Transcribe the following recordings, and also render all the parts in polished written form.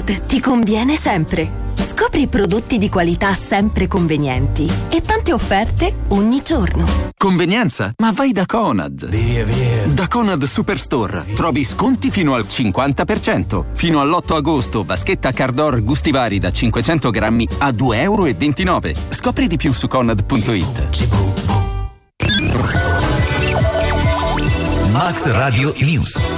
Conad ti conviene sempre. Scopri prodotti di qualità sempre convenienti e tante offerte ogni giorno. Convenienza? Ma vai da Conad. Via. Da Conad Superstore trovi sconti fino al 50%. Fino all'8 agosto, vaschetta Cardor gusti vari da 500 grammi a €2,29. Scopri di più su Conad.it. Max Radio News.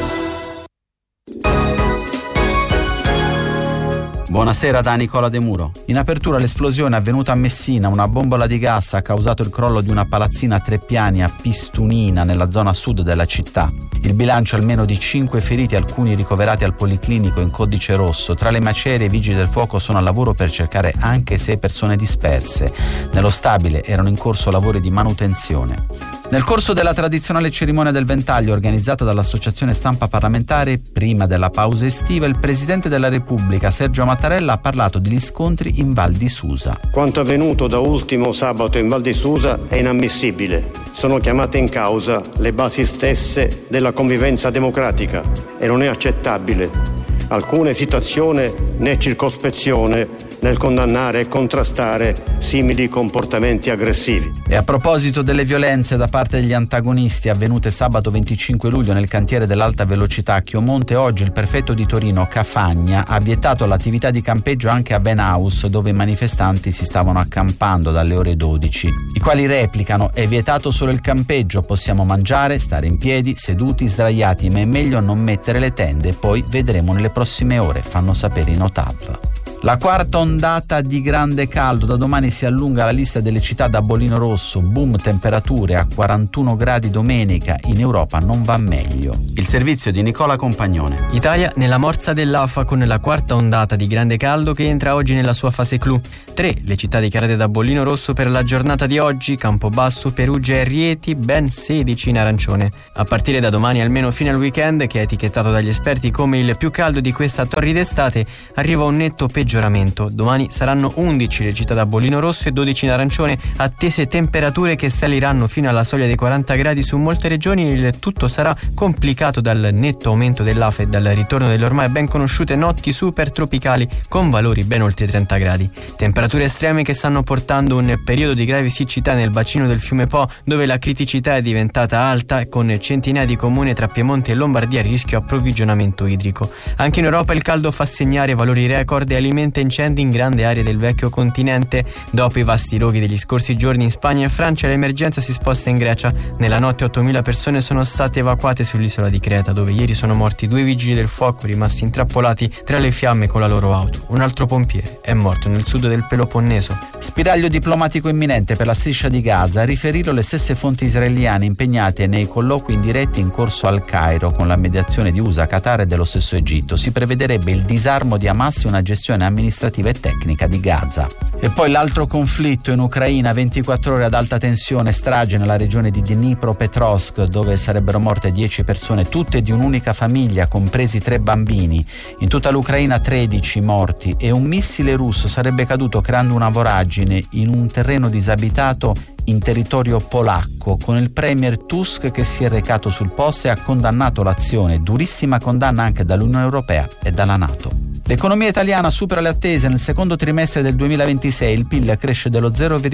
Buonasera da Nicola De Muro. In apertura l'esplosione avvenuta a Messina, una bombola di gas ha causato il crollo di una palazzina a 3 piani a Pistunina, nella zona sud della città. Il bilancio è almeno di 5 feriti, alcuni ricoverati al policlinico in codice rosso. Tra le macerie i vigili del fuoco sono al lavoro per cercare anche 6 persone disperse. Nello stabile erano in corso lavori di manutenzione. Nel corso della tradizionale cerimonia del ventaglio organizzata dall'Associazione Stampa Parlamentare, prima della pausa estiva, il Presidente della Repubblica, Sergio Mattarella, ha parlato degli scontri in Val di Susa. Quanto avvenuto da ultimo sabato in Val di Susa è inammissibile. Sono chiamate in causa le basi stesse della convivenza democratica e non è accettabile alcuna esitazione né circospezione nel condannare e contrastare simili comportamenti aggressivi. E a proposito delle violenze da parte degli antagonisti avvenute sabato 25 luglio nel cantiere dell'alta velocità a Chiomonte, oggi il prefetto di Torino Cafagna ha vietato l'attività di campeggio anche a Benhaus, dove i manifestanti si stavano accampando dalle ore 12, i quali replicano: è vietato solo il campeggio, possiamo mangiare, stare in piedi, seduti, sdraiati, ma è meglio non mettere le tende, poi vedremo nelle prossime ore, fanno sapere i Notav. La quarta ondata di grande caldo, da domani si allunga la lista delle città da bollino rosso, boom temperature a 41 gradi domenica, in Europa non va meglio. Il servizio di Nicola Compagnone. Italia nella morsa dell'AFA con la quarta ondata di grande caldo che entra oggi nella sua fase clou. 3 le città dichiarate da bollino rosso per la giornata di oggi: Campobasso, Perugia e Rieti, ben 16 in arancione. A partire da domani, almeno fino al weekend, che è etichettato dagli esperti come il più caldo di questa torrida estate, arriva un netto peggioramento. Domani saranno 11 le città da bollino rosso e 12 in arancione, attese temperature che saliranno fino alla soglia dei 40 gradi su molte regioni. Il tutto sarà complicato dal netto aumento dell'AFA e dal ritorno delle ormai ben conosciute notti super tropicali con valori ben oltre 30 gradi. Temperature estreme che stanno portando un periodo di grave siccità nel bacino del fiume Po, dove la criticità è diventata alta e con centinaia di comuni tra Piemonte e Lombardia a rischio approvvigionamento idrico. Anche in Europa il caldo fa segnare valori record e alimenta incendi in grandi aree del vecchio continente. Dopo i vasti roghi degli scorsi giorni in Spagna e Francia, l'emergenza si sposta in Grecia. Nella notte 8.000 persone sono state evacuate sull'isola di Creta, dove ieri sono morti 2 vigili del fuoco rimasti intrappolati tra le fiamme con la loro auto. Un altro pompiere è morto nel sud del Peloponneso. Spiraglio diplomatico imminente per la striscia di Gaza, a riferirlo le stesse fonti israeliane impegnate nei colloqui indiretti in corso al Cairo con la mediazione di USA, Qatar e dello stesso Egitto. Si prevederebbe il disarmo di Hamas e una gestione amministrativa e tecnica di Gaza. E poi l'altro conflitto in Ucraina, 24 ore ad alta tensione, strage nella regione di Dnipropetrovsk, dove sarebbero morte 10 persone, tutte di un'unica famiglia, compresi 3 bambini. In tutta l'Ucraina 13 morti, e un missile russo sarebbe caduto creando una voragine in un terreno disabitato in territorio polacco, con il premier Tusk che si è recato sul posto e ha condannato l'azione, durissima condanna anche dall'Unione Europea e dalla NATO. L'economia italiana supera le attese. Nel secondo trimestre del 2026 il PIL cresce dello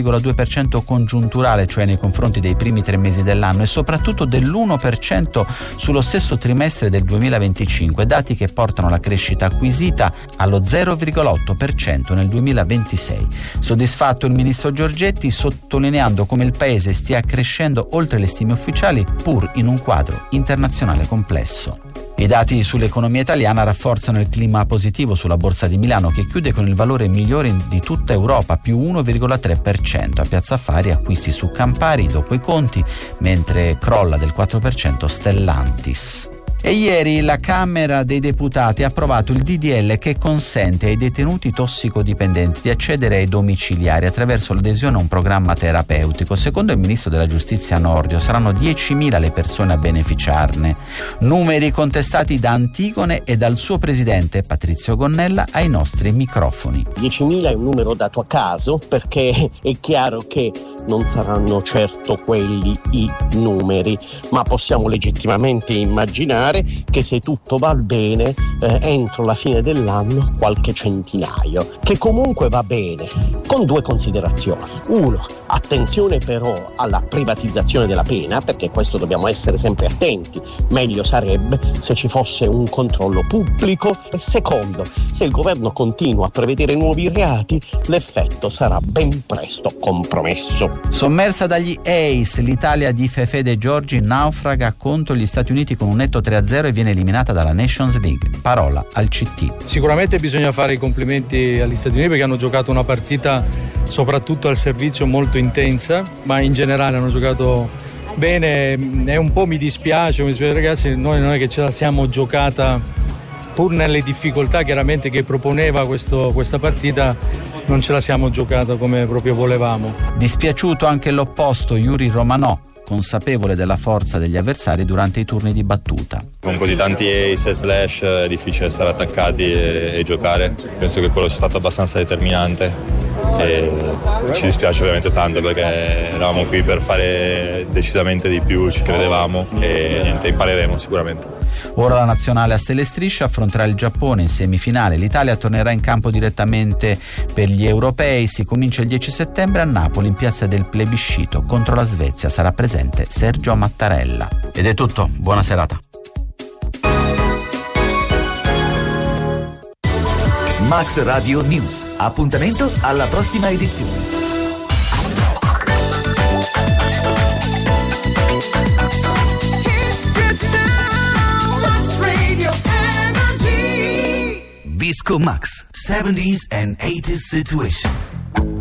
0,2% congiunturale, cioè nei confronti dei primi 3 mesi dell'anno, e soprattutto dell'1% sullo stesso trimestre del 2025, dati che portano la crescita acquisita allo 0,8% nel 2026. Soddisfatto il ministro Giorgetti, sottolineando come il paese stia crescendo oltre le stime ufficiali, pur in un quadro internazionale complesso. I dati sull'economia italiana rafforzano il clima positivo sulla Borsa di Milano, che chiude con il valore migliore di tutta Europa, più 1,3%. A Piazza Affari acquisti su Campari dopo i conti, mentre crolla del 4% Stellantis. E ieri la Camera dei Deputati ha approvato il DDL che consente ai detenuti tossicodipendenti di accedere ai domiciliari attraverso l'adesione a un programma terapeutico. Secondo il ministro della Giustizia Nordio saranno 10.000 le persone a beneficiarne. Numeri contestati da Antigone e dal suo presidente Patrizio Gonnella ai nostri microfoni. 10.000 è un numero dato a caso, perché è chiaro che non saranno certo quelli i numeri, ma possiamo legittimamente immaginare che se tutto va bene entro la fine dell'anno qualche centinaio, che comunque va bene, con due considerazioni. Uno, attenzione però alla privatizzazione della pena, perché questo dobbiamo essere sempre attenti, meglio sarebbe se ci fosse un controllo pubblico. E secondo, se il governo continua a prevedere nuovi reati, l'effetto sarà ben presto compromesso. Sommersa dagli Ace, l'Italia di Fefe De Giorgi naufraga contro gli Stati Uniti con un netto 3-0 e viene eliminata dalla Nations League. Parola al CT. Sicuramente bisogna fare i complimenti agli Stati Uniti perché hanno giocato una partita soprattutto al servizio molto intensa, ma in generale hanno giocato bene. E un po' mi dispiace ragazzi, noi non è che ce la siamo giocata, pur nelle difficoltà chiaramente che proponeva questa partita, non ce la siamo giocata come proprio volevamo. Dispiaciuto anche l'opposto, Yuri Romanò, consapevole della forza degli avversari durante i turni di battuta. Con così tanti ace e slash è difficile stare attaccati e giocare. Penso che quello sia stato abbastanza determinante e ci dispiace ovviamente tanto perché eravamo qui per fare decisamente di più, ci credevamo e niente, impareremo sicuramente. Ora la nazionale a stelle strisce affronterà il Giappone in semifinale. L'Italia tornerà in campo direttamente per gli europei. Si comincia il 10 settembre a Napoli in piazza del Plebiscito. Contro la Svezia sarà presente Sergio Mattarella. Ed è tutto, buona serata. Max Radio News. Appuntamento alla prossima edizione. Disco Max, 70s and 80s situation.